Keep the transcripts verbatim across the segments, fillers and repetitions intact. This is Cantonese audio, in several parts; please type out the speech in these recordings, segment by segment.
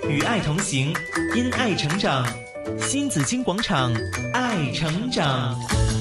与爱同行，因爱成长。新紫金广场，爱成长。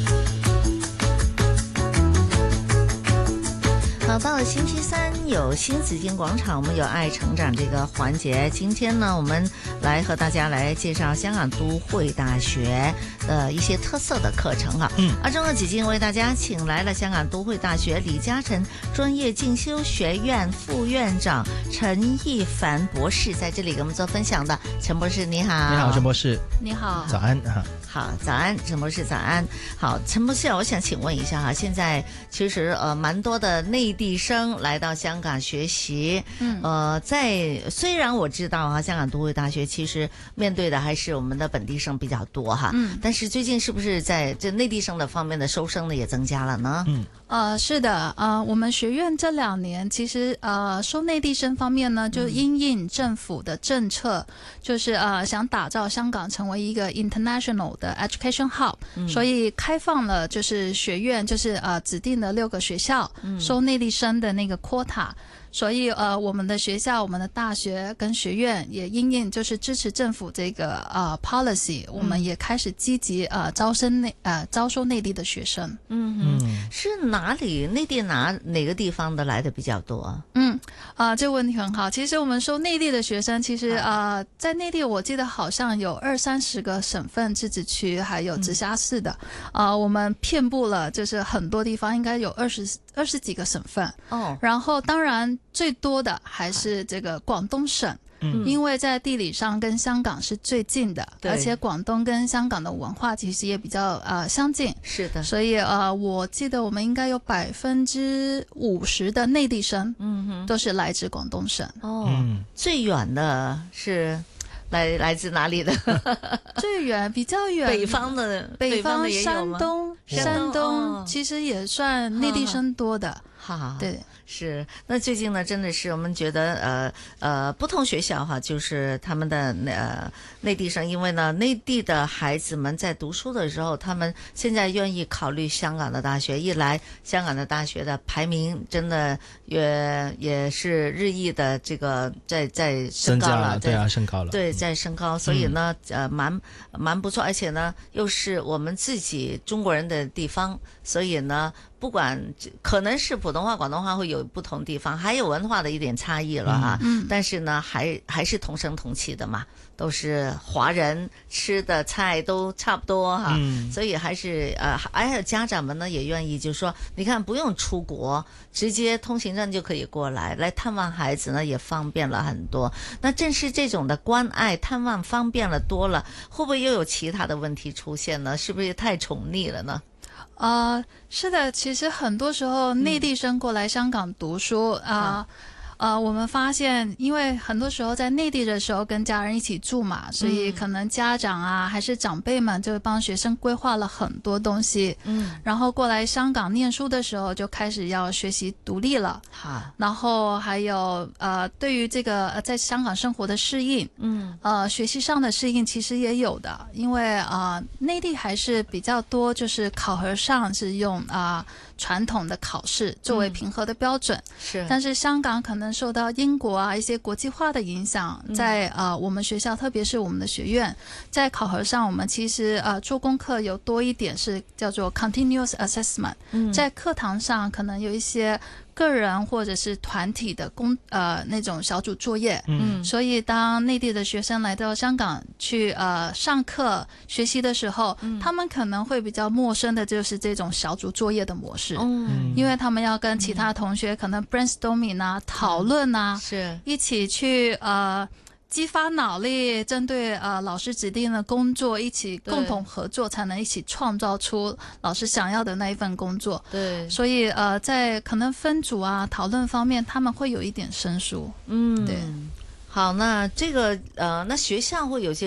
好，到了星期三有新紫金广场，我们有爱成长这个环节。今天呢，我们来和大家来介绍香港都会大学的一些特色的课程哈。嗯，而中国紫金为大家请来了香港都会大学李嘉诚专业进修学院副院长陈义凡博士，在这里给我们做分享的。陈博士你好。 你好，陈博士。 你好。 早安哈。 好，早安，陈博士，早安。好，陈博士，我想请问一下哈，现在其实呃蛮多的内地生来到香港学习，嗯，呃，在虽然我知道哈，香港都会大学其实面对的还是我们的本地生比较多哈，嗯，但是最近是不是在这内地生的方面的收生呢也增加了呢？嗯， 呃，是的，呃，我们学院这两年其实呃收内地生方面呢，就因应政府的政策，嗯、就是呃想打造香港成为一个 international 的 education hub，、嗯、所以开放了就是学院就是呃指定的六个学校、嗯、收内地生的那个 quota。所以呃，我们的学校、我们的大学跟学院也因应就是支持政府这个呃 policy，、嗯、我们也开始积极呃招生内呃招收内地的学生。 嗯嗯，是哪里内地哪哪个地方的来的比较多？ 嗯啊、呃，这个问题很好。其实我们收内地的学生，其实呃在内地我记得好像有二三十个省份、自治区还有直辖市的，啊、嗯呃，我们遍布了就是很多地方，应该有二十二十几个省份。哦，然后当然。最多的还是这个广东省，嗯，因为在地理上跟香港是最近的，而且广东跟香港的文化其实也比较呃相近， 是的， 所以呃，我记得我们应该有百分之五十的内地生，嗯哼，都是来自广东省。 哦，嗯、最远的是来来自哪里的？ 最远比较远， 北方的， 北方的山东，山东、哦、其实也算内地生多的， 哈， 对。 是，那最近呢，真的是我们觉得，呃呃，不同学校哈，就是他们的呃内地生，因为呢，内地的孩子们在读书的时候，他们现在愿意考虑香港的大学，一来香港的大学的排名真的也也是日益的这个在在升高了， 对啊，升高了， 对，在升高，所以呢，嗯、呃，蛮蛮不错，而且呢，又是我们自己中国人的地方，所以呢。不管可能是普通话、广东话会有不同地方，还有文化的一点差异了哈。嗯，但是呢，还还是同声同气的嘛，都是华人，吃的菜都差不多哈。嗯，所以还是呃，还有家长们呢也愿意，就是说，你看不用出国，直接通行证就可以过来，来探望孩子呢也方便了很多。那正是这种的关爱、探望方便了多了，会不会又有其他的问题出现呢？是不是太宠溺了呢？ 呃，是的，其实很多时候内地生过来香港读书啊。嗯呃，我们发现，因为很多时候在内地的时候跟家人一起住嘛，所以可能家长啊、嗯、还是长辈们就帮学生规划了很多东西，嗯，然后过来香港念书的时候就开始要学习独立了，好，然后还有呃，对于这个呃在香港生活的适应，嗯，呃，学习上的适应其实也有的，因为啊、呃，内地还是比较多，就是考核上是用啊。呃传统的考试作为评核的标准、嗯、是，但是香港可能受到英国啊一些国际化的影响，在呃我们学校特别是我们的学院，在考核上我们其实呃做功课有多一点是叫做 continuous assessment、嗯、在课堂上可能有一些个人或者是团体的工呃那种小组作业，嗯，所以当内地的学生来到香港去呃上课学习的时候、嗯，他们可能会比较陌生的就是这种小组作业的模式，嗯，因为他们要跟其他同学可能 brainstorming 啊、讨论啊，是一起去呃。激发脑力，针对呃老师指定的工作一起共同合作，才能一起创造出老师想要的那一份工作。对，所以呃在可能分组啊讨论方面，他们会有一点生疏。嗯，对。 好，那这个呃，那学校会有些。